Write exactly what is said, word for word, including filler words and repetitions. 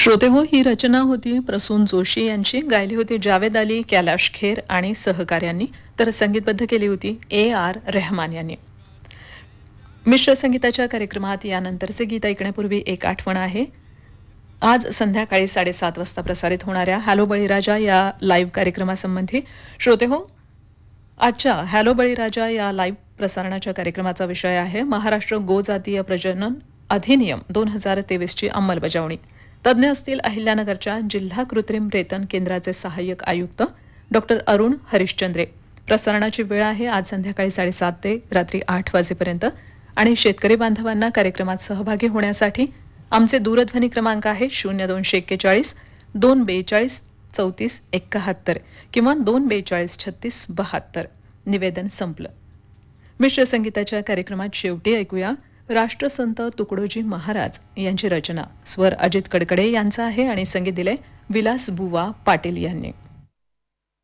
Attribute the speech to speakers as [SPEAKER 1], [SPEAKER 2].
[SPEAKER 1] श्रोते हो, ही रचना होती प्रसून जोशी यांची. गायली होती जावेद अली, कैलाश खेर आणि सहकार्यांनी. तर संगीतबद्ध केली होती ए आर रेहमान यांनी. मिश्र संगीताच्या कार्यक्रमात यानंतरचे गीत ऐकण्यापूर्वी एक आठवण आहे. आज संध्याकाळी साडेसात वाजता प्रसारित होणाऱ्या हॅलो बळीराजा या लाईव्ह कार्यक्रमासंबंधी. श्रोते हो, आजच्या हॅलो बळीराजा या लाईव्ह प्रसारणाच्या कार्यक्रमाचा विषय आहे महाराष्ट्र गोजातीय प्रजनन अधिनियम दोन हजार तेवीसची अंमलबजावणी. तज्ज्ञ असतील अहिल्यानगरच्या जिल्हा कृत्रिम रेतन केंद्राचे सहाय्यक आयुक्त डॉक्टर अरुण हरिश्चंद्रे. प्रसारणाची वेळ आहे आज संध्याकाळी साडेसात ते रात्री आठ वाजेपर्यंत. आणि शेतकरी बांधवांना कार्यक्रमात सहभागी होण्यासाठी आमचे दूरध्वनी क्रमांक आहे शून्य दोनशे एक्केचाळीस दोन बेचाळीस चौतीस एकाहत्तर किंवा दोन बेचाळीस छत्तीस बहात्तर. निवेदन संपलं. मिश्र संगीताच्या कार्यक्रमात शेवटी ऐकूया राष्ट्रसंत तुकडोजी महाराज यांची रचना. स्वर अजित कडकडे यांचा आहे आणि संगीत दिले विलास बुवा पाटील यांनी.